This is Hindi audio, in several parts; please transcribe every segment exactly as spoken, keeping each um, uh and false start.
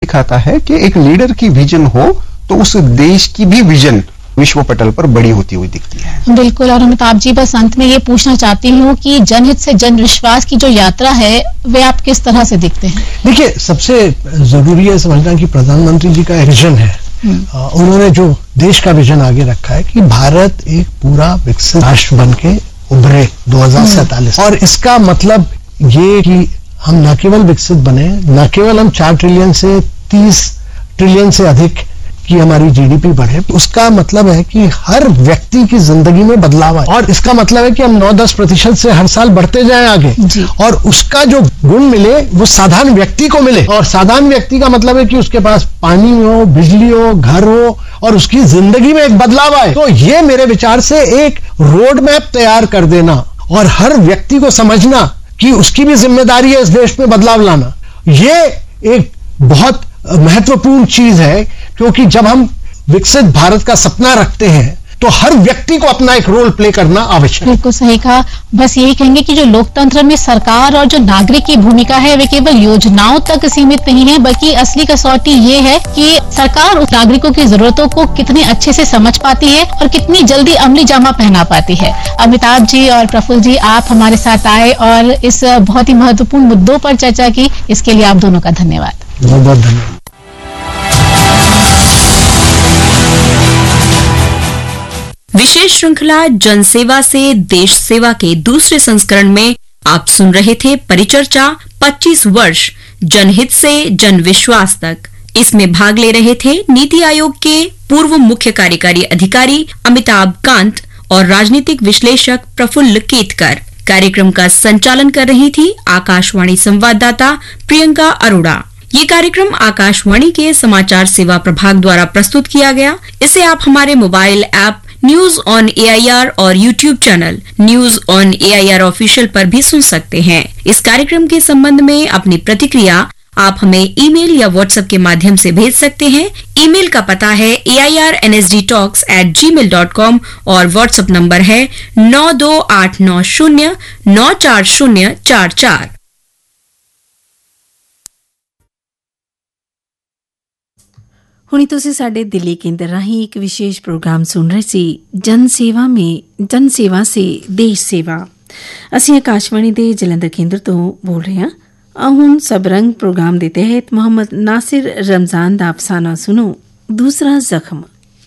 दिखाता है कि एक लीडर की विजन हो तो उस देश की भी विजन विश्व पटल पर बड़ी होती हुई दिखती है। बिल्कुल। और अमिताभ जी, बस अंत में ये पूछना चाहती हूँ कि जनहित से जन विश्वास की जो यात्रा है वे आप किस तरह से दिखते हैं? देखिए, सबसे जरूरी है समझना कि प्रधानमंत्री जी का एक विजन है। आ, उन्होंने जो देश का विजन आगे रखा है कि भारत एक पूरा विकसित राष्ट्र बन के उभरे दो हजार सैतालीस, और इसका मतलब ये कि हम न केवल विकसित बने, न केवल हम चार ट्रिलियन से तीस ट्रिलियन से अधिक कि हमारी जीडीपी बढ़े, उसका मतलब है कि हर व्यक्ति की जिंदगी में बदलाव आए, और इसका मतलब है कि हम नौ दस प्रतिशत से हर साल बढ़ते जाएं आगे, और उसका जो गुण मिले वो साधारण व्यक्ति को मिले। और साधारण व्यक्ति का मतलब है कि उसके पास पानी हो, बिजली हो, घर हो, और उसकी जिंदगी में एक बदलाव आए। तो ये मेरे विचार से एक रोड मैप तैयार कर देना और हर व्यक्ति को समझना कि उसकी भी जिम्मेदारी है इस देश में बदलाव लाना, ये एक बहुत महत्वपूर्ण चीज है। क्योंकि जब हम विकसित भारत का सपना रखते हैं तो हर व्यक्ति को अपना एक रोल प्ले करना आवश्यक है। बिल्कुल सही कहा। बस यही कहेंगे कि जो लोकतंत्र में सरकार और जो नागरिक की भूमिका है वे केवल योजनाओं तक सीमित नहीं है, बल्कि असली कसौटी ये है कि सरकार उस नागरिकों की जरूरतों को कितने अच्छे से समझ पाती है और कितनी जल्दी अमली जामा पहना पाती है। अमिताभ जी और प्रफुल्ल जी, आप हमारे साथ आए और इस बहुत ही महत्वपूर्ण मुद्दों पर चर्चा की, इसके लिए आप दोनों का धन्यवाद। बहुत बहुत धन्यवाद। विशेष श्रृंखला जनसेवा से देश सेवा के दूसरे संस्करण में आप सुन रहे थे परिचर्चा पच्चीस वर्ष जनहित से जन विश्वास तक। इसमें भाग ले रहे थे नीति आयोग के पूर्व मुख्य कार्यकारी अधिकारी अमिताभ कांत और राजनीतिक विश्लेषक प्रफुल्ल केतकर। कार्यक्रम का संचालन कर रही थी आकाशवाणी संवाददाता प्रियंका अरोड़ा। ये कार्यक्रम आकाशवाणी के समाचार सेवा प्रभाग द्वारा प्रस्तुत किया गया। इसे आप हमारे mobile app news on AIR और YouTube channel news on AIR official पर भी सुन सकते हैं। इस कार्यक्रम के संबंध में अपनी प्रतिक्रिया आप हमें ईमेल या व्हाट्सएप के माध्यम से भेज सकते हैं। ईमेल का पता है ए I R N S D talks eight ji mail dot com और व्हाट्सएप नंबर है नौ दो आठ नौ शून्य नौ चार शून्य चार चार। ਹੁਣੀ ਤੁਸੀਂ ਸਾਡੇ ਦਿੱਲੀ ਕੇਂਦਰ ਰਾਹੀਂ ਇੱਕ ਵਿਸ਼ੇਸ਼ ਪ੍ਰੋਗਰਾਮ ਸੁਣ ਰਹੇ ਸੀ, ਜਨ ਸੇਵਾ ਮੇਂ ਜਨ ਸੇਵਾ ਸੇ ਦੇਸ਼ ਸੇਵਾ। ਅਸੀਂ ਆਕਾਸ਼ਵਾਣੀ ਦੇ ਜਲੰਧਰ ਕੇਂਦਰ ਤੋਂ ਬੋਲ ਰਹੇ ਹਾਂ। ਆਓ ਹੁਣ सबरंग प्रोग्राम ਦੇ ਤਹਿਤ मोहम्मद नासिर रमजान ਦਾ अफसाना सुनो, दूसरा जख्म।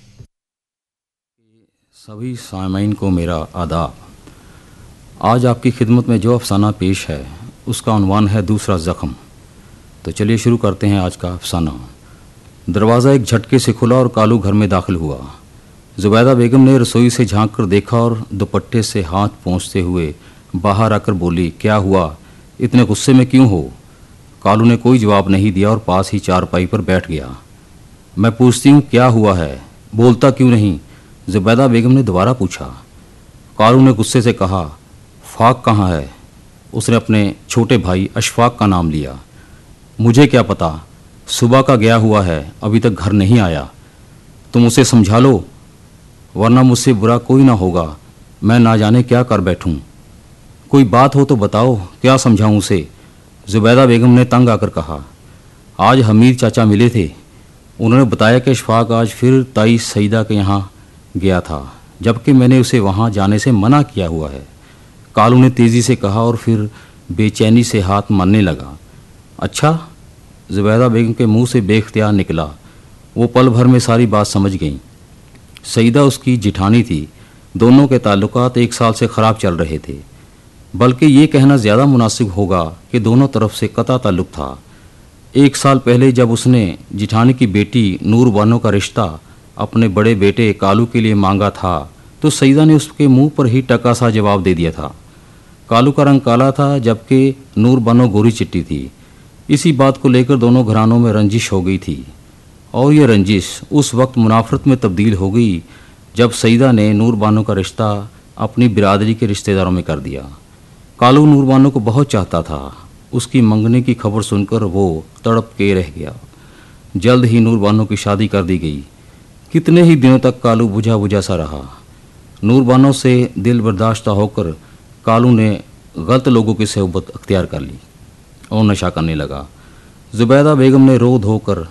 सभी सामीन को मेरा आदाब। आज आपकी खिदमत में जो अफसाना पेश है उसका उन्वान है दूसरा जख्म। तो चलिए शुरू करते हैं आज का अफसाना। दरवाज़ा एक झटके से खुला और कालू घर में दाखिल हुआ। जुबैदा बेगम ने रसोई से झांक कर देखा और दुपट्टे से हाथ पोंछते हुए बाहर आकर बोली, क्या हुआ, इतने गुस्से में क्यों हो? कालू ने कोई जवाब नहीं दिया और पास ही चारपाई पर बैठ गया। मैं पूछती हूँ क्या हुआ है, बोलता क्यों नहीं? जुबैदा बेगम ने दोबारा पूछा। कालू ने गुस्से से कहा, फाक कहाँ है? उसने अपने छोटे भाई अशफाक का नाम लिया। मुझे क्या पता, सुबह का गया हुआ है, अभी तक घर नहीं आया। तुम उसे समझा लो, वरना मुझसे बुरा कोई ना होगा। मैं ना जाने क्या कर बैठूं। कोई बात हो तो बताओ, क्या समझाऊं उसे? जुबैदा बेगम ने तंग आकर कहा। आज हमीद चाचा मिले थे, उन्होंने बताया कि अशफाक आज फिर ताई सईदा के यहाँ गया था, जबकि मैंने उसे वहाँ जाने से मना किया हुआ है। कालू ने तेज़ी से कहा और फिर बेचैनी से हाथ मारने लगा। अच्छा? जुबैदा बेगम के मुंह से बेख्तियार निकला। वो पल भर में सारी बात समझ गईं। सईदा उसकी जिठानी थी। दोनों के ताल्लुकात एक साल से ख़राब चल रहे थे, बल्कि ये कहना ज़्यादा मुनासिब होगा कि दोनों तरफ से कता ताल्लुक था। एक साल पहले जब उसने जिठानी की बेटी नूर बानो का रिश्ता अपने बड़े बेटे कालू के लिए मांगा था, तो सईदा ने उसके मुंह पर ही टका सा जवाब दे दिया था। कालू का रंग काला था, जबकि नूर बानो गोरी चिट्टी थी। इसी बात को लेकर दोनों घरानों में रंजिश हो गई थी, और ये रंजिश उस वक्त मुनाफरत में तब्दील हो गई जब सईदा ने नूर बानो का रिश्ता अपनी बिरादरी के रिश्तेदारों में कर दिया। कालू नूर बानो को बहुत चाहता था। उसकी मंगने की खबर सुनकर वो तड़प के रह गया। जल्द ही नूर बानो की शादी कर दी गई। कितने ही दिनों तक कालू बुझा बुझा सा रहा। नूर बानो से दिल बर्दाश्त होकर कालू ने गलत लोगों की सोबत अख्तियार कर ली और नशा करने लगा। जुबैदा बेगम ने रो धोकर